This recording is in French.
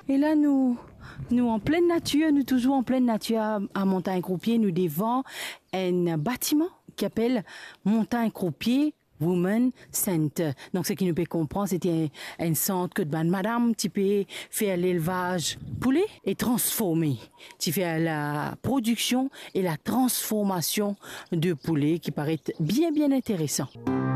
Et là, nous en pleine nature, nous toujours en pleine nature à Montagne-Croupier, nous devant un bâtiment qui s'appelle Montagne-Croupier Women Center. Donc, ce qui nous peut comprendre, c'était un centre que madame, tu peux faire l'élevage poulet et transformer. Tu fais la production et la transformation de poulet qui paraît bien intéressant.